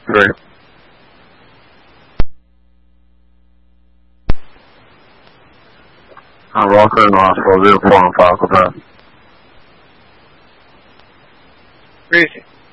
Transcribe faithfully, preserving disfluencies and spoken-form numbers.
Three. I'm Walker in the hospital, zero four on five, go back. Greasy.